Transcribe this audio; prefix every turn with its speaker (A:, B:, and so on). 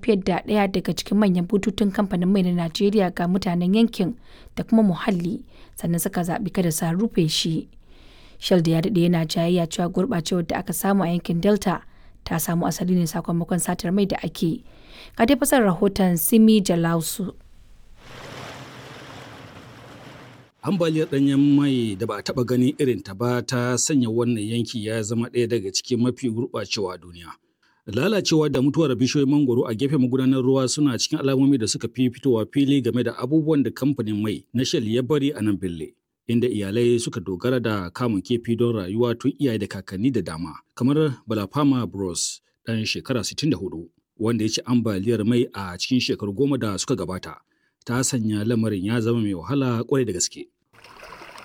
A: tafiyar da ɗaya daga cikin manyan bututun kamfanin mai na Najeriya ga mutanen yankin da kuma muhalli, sannan suka zaɓi kada su rufe shi. Shell da ya daɗe yana jayayya cewa gurɓacewar da aka samu a yankin Delta ta samu asali ne sakamakon satar mai da ake. Ga dai fasar rahoton Simi Jalausu.
B: Ambaliyar ɗanyen mai da ba a taɓa ganin irin ta ba ta sanya wannan yanki ya zama ɗaya daga cikin mafi gurɓacewa a duniya. Lalacewa da mutuwar bishiyoyin mangoro a gefen magudanar ruwa suna cikin alamomi da suka fi fitowa fili game da abubuwan da kamfanin mai na Shell ya bari a nan Bille, inda iyalai suka dogara da kamun kifi don rayuwa tun iyaye da kakanni da dama, kamar Balafama Bros ɗan shekara 64, wanda ya ci ambaliyar mai a cikin shekaru 10 da suka gabata. Ta sanya lamarin ya zama mai wahala kwarai da gaske.